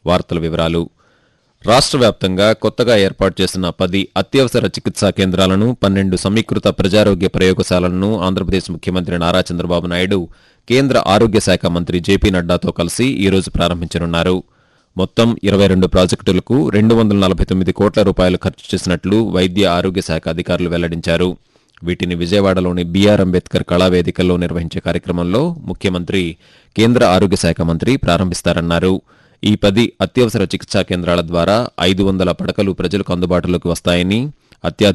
వార్తల వివరాలు. రాష్ట్ర వ్యాప్తంగా కొత్తగా ఏర్పాటు చేసిన 10 అత్యవసర చికిత్సా కేంద్రాలను, 12 సమీకృత ప్రజారోగ్య ప్రయోగశాలలను ఆంధ్రప్రదేశ్ ముఖ్యమంత్రి నారా చంద్రబాబు నాయుడు కేంద్ర ఆరోగ్య శాఖ మంత్రి జేపీ నడ్డాతో కలిసి ఈ రోజు ప్రారంభించనున్నారు. మొత్తం 22 ప్రాజెక్టులకు 249 కోట్ల రూపాయలు ఖర్చు చేసినట్లు వైద్య ఆరోగ్య శాఖ అధికారులు వెల్లడించారు. వీటిని విజయవాడలోని బీఆర్ అంబేద్కర్ కళావేదికల్లో నిర్వహించే కార్యక్రమంలో ముఖ్యమంత్రి, కేంద్ర ఆరోగ్య శాఖ మంత్రి ప్రారంభిస్తారన్నారు. ఈ 10 అత్యవసర చికిత్సా కేంద్రాల ద్వారా 500 పడకలు ప్రజలకు అందుబాటులోకి వస్తాయని,